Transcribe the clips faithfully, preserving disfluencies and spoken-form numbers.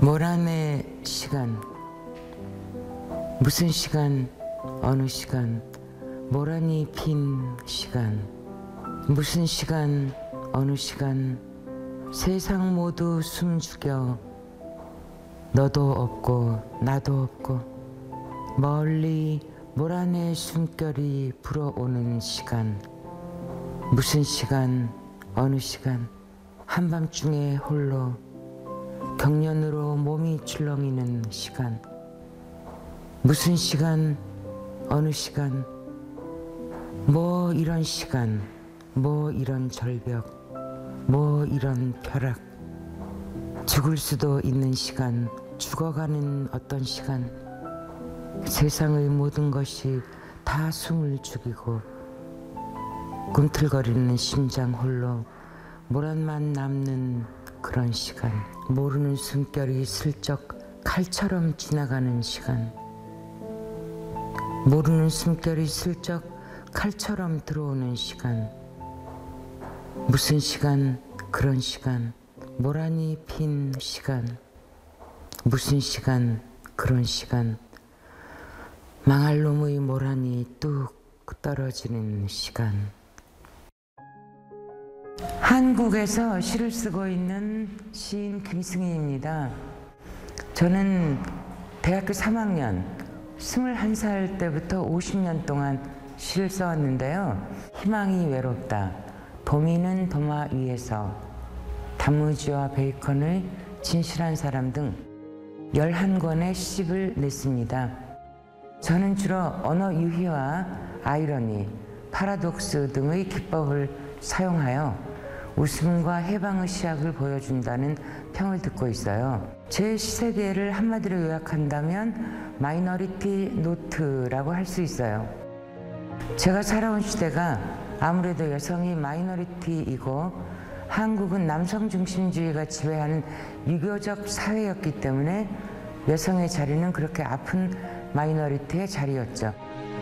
모란의 시간, 무슨 시간, 어느 시간, 모란이 핀 시간, 무슨 시간, 어느 시간, 세상 모두 숨죽여 너도 없고 나도 없고 멀리 모란의 숨결이 불어오는 시간, 무슨 시간, 어느 시간, 한밤중에 홀로 경련으로 몸이 출렁이는 시간, 무슨 시간, 어느 시간, 뭐 이런 시간, 뭐 이런 절벽, 뭐 이런 벼락, 죽을 수도 있는 시간, 죽어가는 어떤 시간, 세상의 모든 것이 다 숨을 죽이고 꿈틀거리는 심장 홀로 모란만 남는 그런 시간, 모르는 숨결이 슬쩍 칼처럼 지나가는 시간, 모르는 숨결이 슬쩍 칼처럼 들어오는 시간, 무슨 시간, 그런 시간, 모란이 핀 시간, 무슨 시간, 그런 시간, 망할 놈의 모란이 뚝 떨어지는 시간. 한국에서 시를 쓰고 있는 시인 김승희입니다. 저는 대학교 삼 학년, 스물한 살 때부터 오십 년 동안 시를 써왔는데요. 희망이 외롭다, 도미는 도마 위에서, 단무지와 베이컨의 진실한 사람 등 열한 권의 시집을 냈습니다. 저는 주로 언어 유희와 아이러니, 파라독스 등의 기법을 사용하여 웃음과 해방의 시학을 보여준다는 평을 듣고 있어요. 제 시세계를 한마디로 요약한다면 마이너리티 노트라고 할 수 있어요. 제가 살아온 시대가 아무래도 여성이 마이너리티이고 한국은 남성 중심주의가 지배하는 유교적 사회였기 때문에 여성의 자리는 그렇게 아픈 마이너리티의 자리였죠.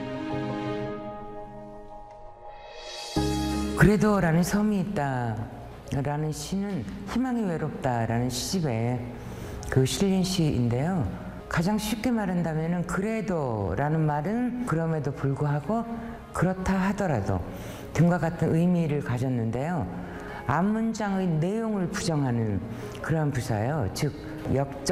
그래도 라는 섬이 있다 라는 시는 희망이 외롭다 라는 시집에 그 실린 시인데요. 가장 쉽게 말한다면 그래도 라는 말은 그럼에도 불구하고 그렇다 하더라도 등과 같은 의미를 가졌는데요. 앞문장의 내용을 부정하는 그러한 부사예요. 즉 역적